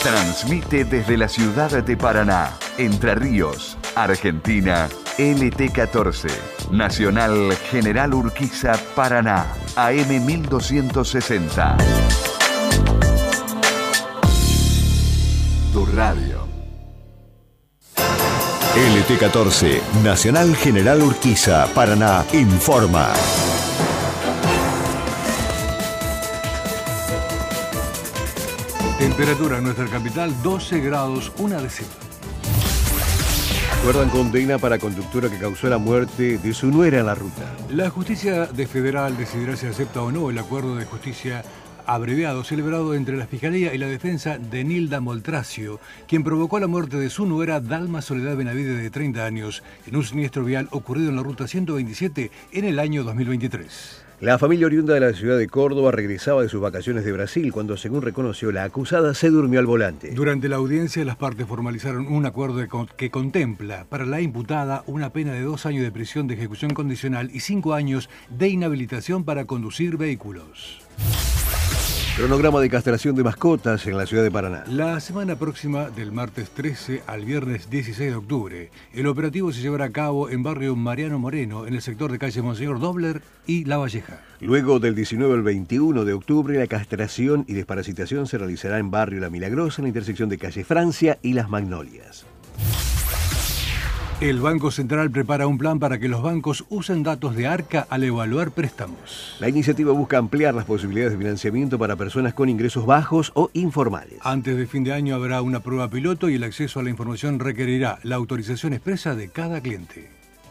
Transmite desde la ciudad de Paraná, Entre Ríos, Argentina, LT14, Nacional General Urquiza, Paraná, AM 1260. Tu radio. LT14, Nacional General Urquiza, Paraná, informa. Temperatura en nuestra capital, 12 grados, una décima. Acuerdan condena para conductora que causó la muerte de su nuera en la ruta. La justicia federal decidirá si acepta o no el acuerdo de justicia abreviado celebrado entre la Fiscalía y la defensa de Nilda Moltracio, quien provocó la muerte de su nuera Dalma Soledad Benavides, de 30 años, en un siniestro vial ocurrido en la ruta 127 en el año 2023. La familia oriunda de la ciudad de Córdoba regresaba de sus vacaciones de Brasil cuando, según reconoció la acusada, se durmió al volante. Durante la audiencia, las partes formalizaron un acuerdo que contempla para la imputada una pena de 2 años de prisión de ejecución condicional y 5 años de inhabilitación para conducir vehículos. Cronograma de castración de mascotas en la ciudad de Paraná. La semana próxima, del martes 13 al viernes 16 de octubre, el operativo se llevará a cabo en barrio Mariano Moreno, en el sector de calle Monseñor Dobler y La Valleja. Luego, del 19 al 21 de octubre, la castración y desparasitación se realizará en barrio La Milagrosa, en la intersección de calle Francia y Las Magnolias. El Banco Central prepara un plan para que los bancos usen datos de ARCA al evaluar préstamos. La iniciativa busca ampliar las posibilidades de financiamiento para personas con ingresos bajos o informales. Antes de fin de año habrá una prueba piloto y el acceso a la información requerirá la autorización expresa de cada cliente.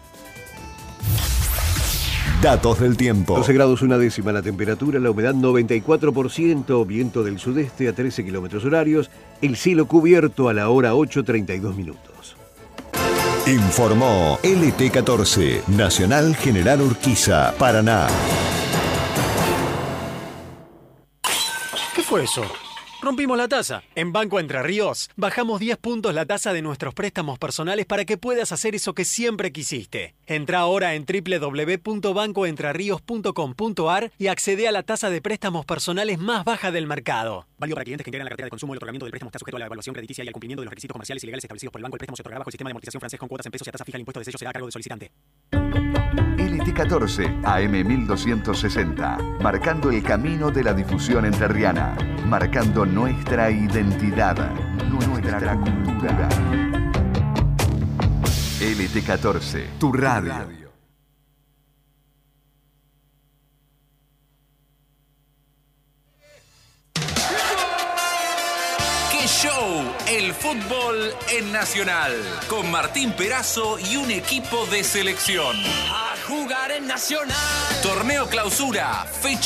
Datos del tiempo. 12 grados una décima la temperatura, la humedad 94%, viento del sudeste a 13 kilómetros horarios, el cielo cubierto a la hora 8:32 minutos. Informó LT14, Nacional General Urquiza, Paraná. ¿Qué fue eso? Rompimos la tasa. En Banco Entre Ríos bajamos 10 puntos la tasa de nuestros préstamos personales para que puedas hacer eso que siempre quisiste. Entra ahora en www.bancoentrerios.com.ar y accede a la tasa de préstamos personales más baja del mercado. Válido para clientes que integran la cartera de consumo. El otorgamiento del préstamo está sujeto a la evaluación crediticia y al cumplimiento de los requisitos comerciales y legales establecidos por el banco. El préstamo se otorgará bajo el sistema de amortización francés con cuotas en pesos y a tasa fija. El impuesto de sello será a cargo del solicitante. LT14, AM 1260, marcando el camino de la difusión entrerriana, marcando nuestra identidad, nuestra cultura. LT14, tu radio. ¡Qué show! El fútbol en Nacional, con Martín Perazo y un equipo de selección. A jugar en Nacional. Torneo Clausura, fecha